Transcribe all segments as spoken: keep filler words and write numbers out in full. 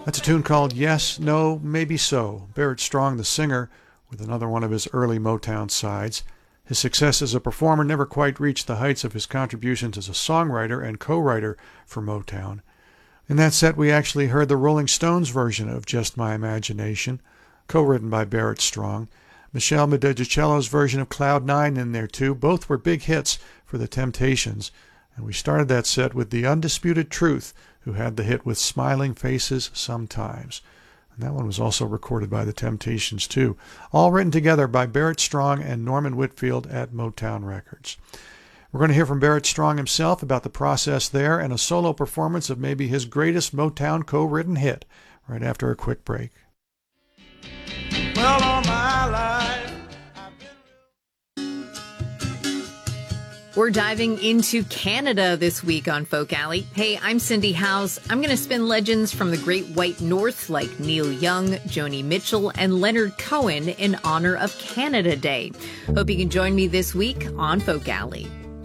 That's a tune called Yes, No, Maybe So. Barrett Strong, the singer, with another one of his early Motown sides. His success as a performer never quite reached the heights of his contributions as a songwriter and co-writer for Motown. In that set, we actually heard the Rolling Stones version of Just My Imagination, co-written by Barrett Strong. Michelle Medegicello's version of Cloud Nine in there too. Both were big hits for the Temptations. And we started that set with The Undisputed Truth, who had the hit with Smiling Faces Sometimes. And that one was also recorded by the Temptations too. All written together by Barrett Strong and Norman Whitfield at Motown Records. We're going to hear from Barrett Strong himself about the process there and a solo performance of maybe his greatest Motown co-written hit right after a quick break. Well, all my life We're diving into Canada this week on Folk Alley. Hey, I'm Cindy House. I'm going to spin legends from the Great White North like Neil Young, Joni Mitchell, and Leonard Cohen in honor of Canada Day. Hope you can join me this week on Folk Alley.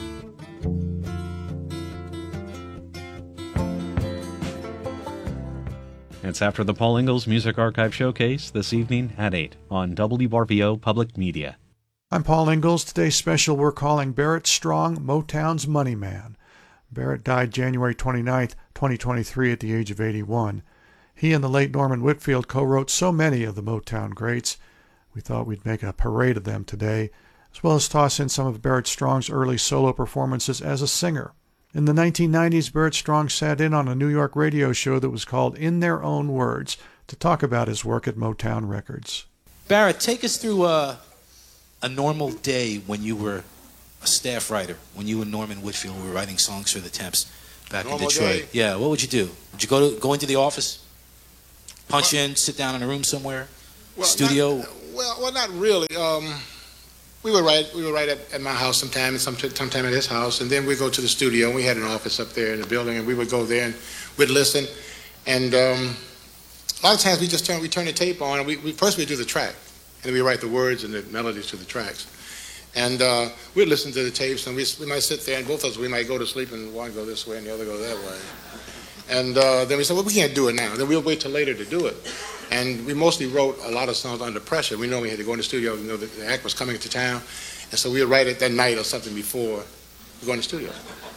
It's after the Paul Ingalls Music Archive Showcase this evening at eight on W R V O Public Media. I'm Paul Ingalls. Today's special we're calling Barrett Strong, Motown's Money Man. Barrett died January twenty-ninth, twenty twenty-three at the age of eighty-one. He and the late Norman Whitfield co-wrote so many of the Motown greats. We thought we'd make a parade of them today, as well as toss in some of Barrett Strong's early solo performances as a singer. In the nineteen nineties, Barrett Strong sat in on a New York radio show that was called In Their Own Words to talk about his work at Motown Records. Barrett, take us through uh, a normal day when you were a staff writer, when you and Norman Whitfield were writing songs for the Temps back Normal in Detroit. day? Yeah, what would you do? Would you go to go into the office, punch in, sit down in a room somewhere, Well, studio? Not, well, well, not really. Um, we would write. We would write at, at my house sometime, and some, sometime at his house, and then we'd go to the studio. And we had an office up there in the building, and we would go there and we'd listen. And um, a lot of times we just turn we turn the tape on, and we, we first we do the track, and then we write the words and the melodies to the tracks. And uh, we'd listen to the tapes, and we we might sit there, and both of us we might go to sleep, and one go this way and the other go that way. And uh, then we said, well, we can't do it now. Then we'll wait till later to do it. And we mostly wrote a lot of songs under pressure. We know we had to go in the studio. You know, the, the act was coming to town. And so we would write it that night or something before we go in the studio.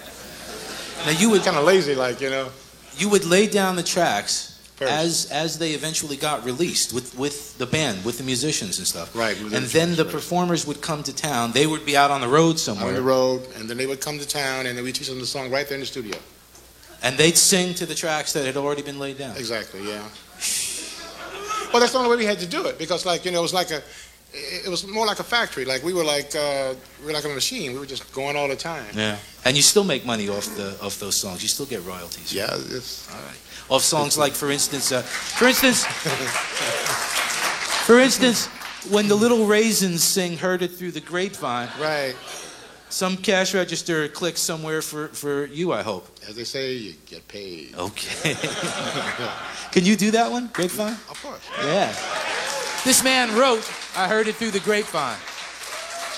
Now you would kind of lazy, like, you know. You would lay down the tracks First. as as they eventually got released with, with the band, with the musicians and stuff. Right. And the then the right. performers would come to town. They would be out on the road somewhere. On the road, and then they would come to town, and then we teach them the song right there in the studio. And they'd sing to the tracks that had already been laid down. Exactly, yeah. Well, that's the only way we had to do it, because, like, you know, it was like a, it was more like a factory. Like, we were like, uh, we were like a machine. We were just going all the time. Yeah. And you still make money off the off those songs. You still get royalties. Yeah, it's all right. Off songs like, for instance, uh, for instance, for instance, when the Little Raisins sing "Heard It Through the Grapevine." Right. Some cash register clicks somewhere for, for you, I hope. As they say, you get paid. Okay. Can you do that one, Grapevine? Of course. Yeah. This man wrote, "I heard it through the grapevine."